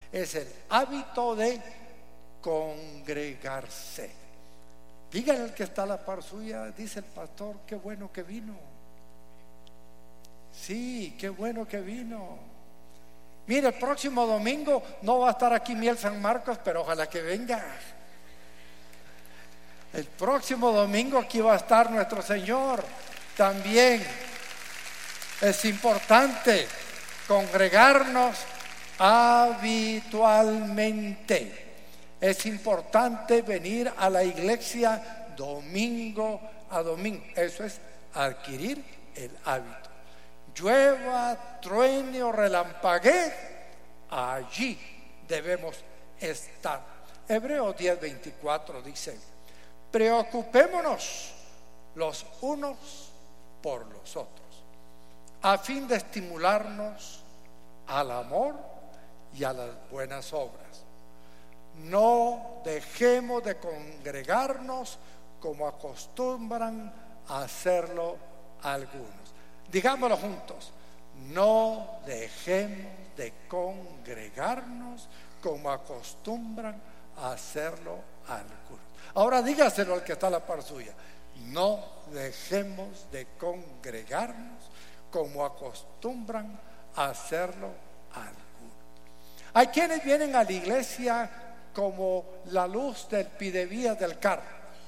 Es el hábito de congregarse. Díganle al que está a la par suya, dice el pastor, qué bueno que vino. Sí, qué bueno que vino. Mire, el próximo domingo no va a estar aquí Miel San Marcos, pero ojalá que venga. El próximo domingo aquí va a estar nuestro Señor también. Es importante congregarnos habitualmente. Es importante venir a la iglesia domingo a domingo. Eso es adquirir el hábito. Llueva, truene o relampaguee, allí debemos estar. Hebreos 10:24 dice: preocupémonos los unos por los otros, a fin de estimularnos al amor y a las buenas obras. No dejemos de congregarnos como acostumbran a hacerlo algunos. Digámoslo juntos: no dejemos de congregarnos como acostumbran a hacerlo algunos. Ahora dígaselo al que está a la par suya: no dejemos de congregarnos como acostumbran a hacerlo algunos. Hay quienes vienen a la iglesia como la luz del pidevías del carro.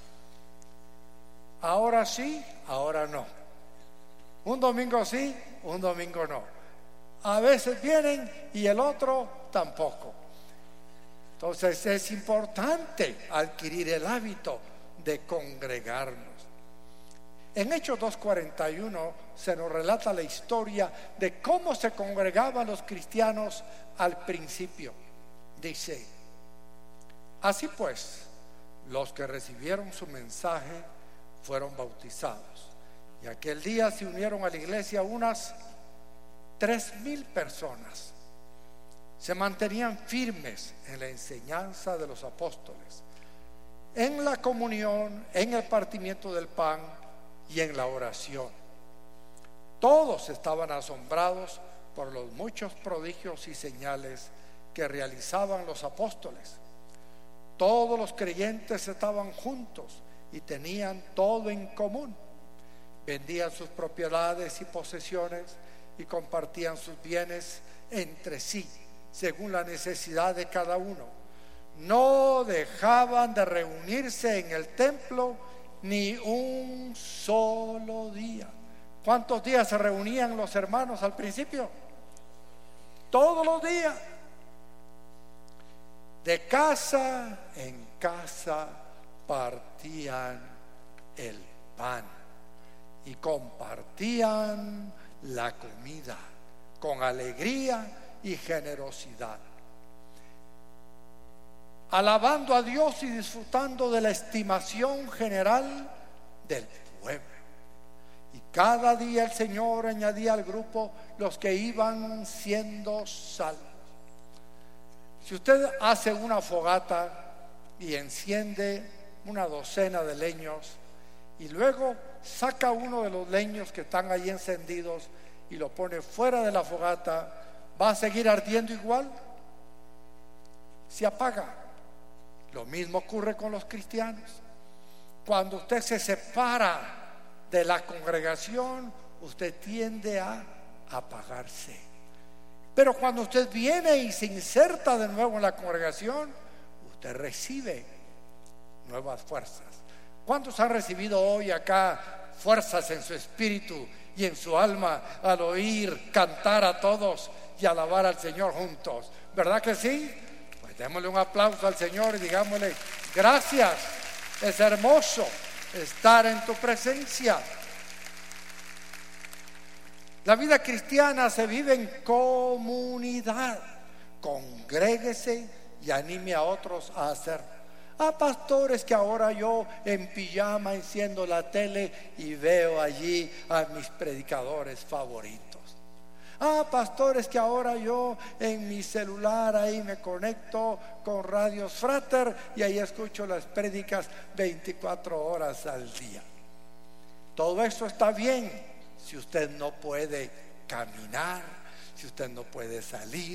Ahora sí, ahora no. Un domingo sí, un domingo no. A veces vienen y el otro tampoco. Entonces es importante adquirir el hábito de congregarnos. En Hechos 2:41 se nos relata la historia de cómo se congregaban los cristianos al principio. Dice: así pues, los que recibieron su mensaje fueron bautizados, y aquel día se unieron a la iglesia unas 3,000 personas. Se mantenían firmes en la enseñanza de los apóstoles, en la comunión, en el partimiento del pan y en la oración. Todos estaban asombrados por los muchos prodigios y señales que realizaban los apóstoles. Todos los creyentes estaban juntos y tenían todo en común. Vendían sus propiedades y posesiones y compartían sus bienes entre sí, según la necesidad de cada uno. No dejaban de reunirse en el templo ni un solo día. ¿Cuántos días se reunían los hermanos al principio? Todos los días. De casa en casa partían el pan y compartían la comida con alegría y generosidad, alabando a Dios y disfrutando de la estimación general del pueblo. Y cada día el Señor añadía al grupo los que iban siendo salvos. Si usted hace una fogata y enciende una docena de leños y luego saca uno de los leños que están ahí encendidos y lo pone fuera de la fogata, ¿va a seguir ardiendo igual? Se apaga. Lo mismo ocurre con los cristianos. Cuando usted se separa de la congregación, usted tiende a apagarse. Pero cuando usted viene y se inserta de nuevo en la congregación, usted recibe nuevas fuerzas. ¿Cuántos han recibido hoy acá fuerzas en su espíritu y en su alma al oír cantar a todos y alabar al Señor juntos? ¿Verdad que sí? Pues démosle un aplauso al Señor y digámosle: gracias, es hermoso estar en tu presencia. La vida cristiana se vive en comunidad. Congréguese y anime a otros a hacerlo. Pastores, que ahora yo en pijama enciendo la tele y veo allí a mis predicadores favoritos. Pastores, que ahora yo en mi celular ahí me conecto con Radios Frater y ahí escucho las prédicas 24 horas al día. Todo eso está bien si usted no puede caminar, si usted no puede salir,